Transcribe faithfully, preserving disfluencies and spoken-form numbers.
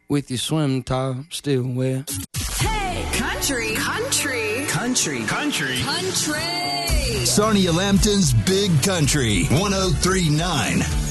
with your swim top still wet. Hey, country, country, country, country, country. Sarnia Lambton's Big Country, one oh three point nine.